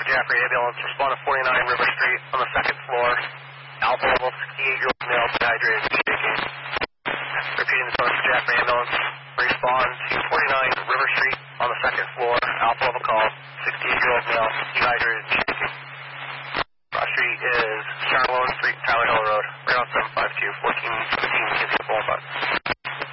Jaffrey ambulance. Respond to 49 River Street on the second floor. Alpha level 68-year-old male dehydrated and shaking. Repeating the phone for Jaffrey ambulance. Respond to 49 River Street on the second floor. Alpha level call. 68-year-old male dehydrated and shaking. Cross Street is Charlotte Street, Tyler Hill Road. Route 752, 1417, Kinsey Boulevard.